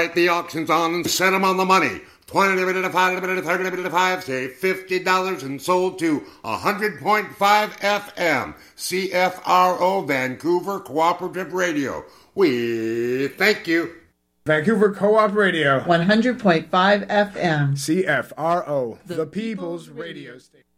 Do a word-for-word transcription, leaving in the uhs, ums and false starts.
the auctions on and set them on the money. twenty divided by five, divided by thirty, divided by five, say fifty dollars and sold to one hundred point five F M, C F R O, Vancouver Cooperative Radio. We thank you. Vancouver Co-op Radio. one hundred point five F M. C F R O, the, the People's, People's Radio Station.